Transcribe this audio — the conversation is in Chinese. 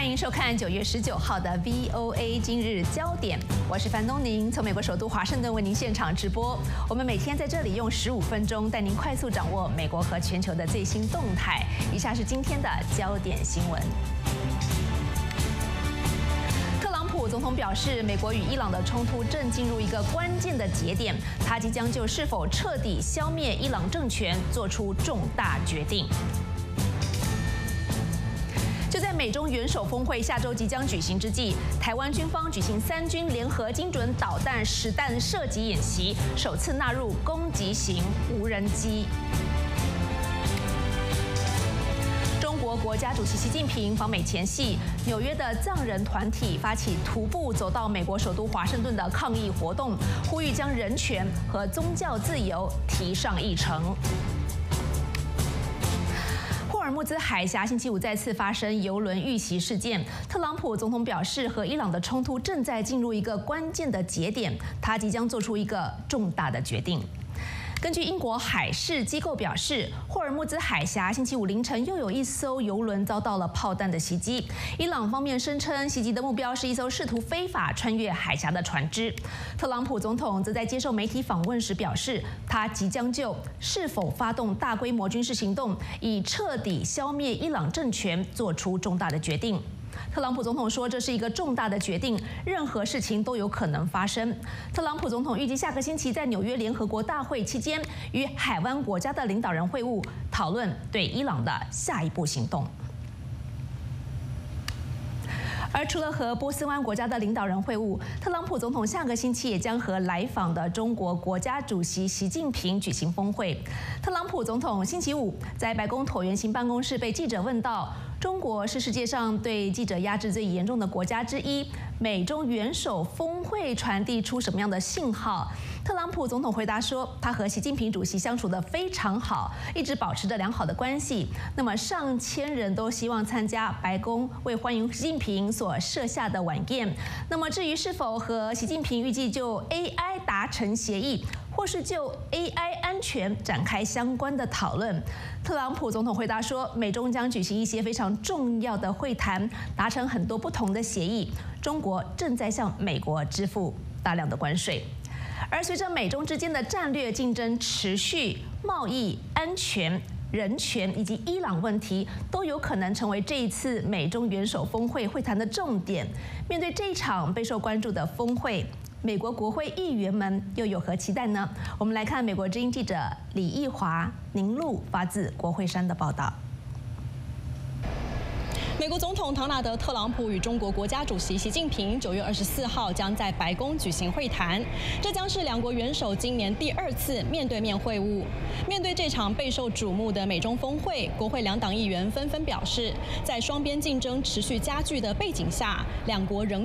欢迎收看9月19号的 VOA 今日焦点，我是樊东宁，从美国首都华盛顿为您现场直播。我们每天在这里用15分钟带您快速掌握美国和全球的最新动态。以下是今天的焦点新闻。特朗普总统表示，美国与伊朗的冲突正进入一个关键的节点，他即将就是否彻底消灭伊朗政权做出重大决定。就在美中元首峰会下周即将举行之际，台湾军方举行3军联合精准导弹实弹射击演习，首次纳入攻击型无人机。中国国家主席习近平访美前夕，纽约的藏人团体发起徒步走到美国首都华盛顿的抗议活动，呼吁将人权和宗教自由提上议程。霍尔木兹海峡星期五再次发生油轮遇袭事件，特朗普总统表示，和伊朗的冲突正在进入一个关键的节点，他即将做出一个重大的决定。根据英国海事机构表示，霍尔木兹海峡星期五凌晨又有一艘油轮遭到了炮弹的袭击。伊朗方面声称，袭击的目标是一艘试图非法穿越海峡的船只。特朗普总统则在接受媒体访问时表示，他即将就是否发动大规模军事行动，以彻底消灭伊朗政权做出重大的决定。特朗普总统说，这是一个重大的决定，任何事情都有可能发生。特朗普总统预计下个星期在纽约联合国大会期间，与海湾国家的领导人会晤，讨论对伊朗的下一步行动。而除了和波斯湾国家的领导人会晤，特朗普总统下个星期也将和来访的中国国家主席习近平举行峰会。特朗普总统星期五在白宫椭圆形办公室被记者问到，中国是世界上对记者压制最严重的国家之一，美中元首峰会传递出什么样的信号？特朗普总统回答说，他和习近平主席相处得非常好，一直保持着良好的关系。那么上千人都希望参加白宫为欢迎习近平所设下的晚宴。那么至于是否和习近平预计就 AI 达成协议，或是就 AI 安全展开相关的讨论，特朗普总统回答说，美中将举行一些非常重要的会谈，达成很多不同的协议。中国正在向美国支付大量的关税。而随着美中之间的战略竞争持续，贸易、安全、人权以及伊朗问题都有可能成为这一次美中元首峰会会谈的重点。面对这一场备受关注的峰会，美国国会议员们又有何期待呢？我们来看美国之音记者李义华、宁路发自国会山的报道。 美国总统唐纳德·特朗普与中国国家主席习近平9月24号将在白宫举行会谈，这将是两国元首今年第2次面对面会晤。面对这场备受瞩目的美中峰会，国会两党议员纷纷表示，在双边竞争持续加剧的背景下，两国仍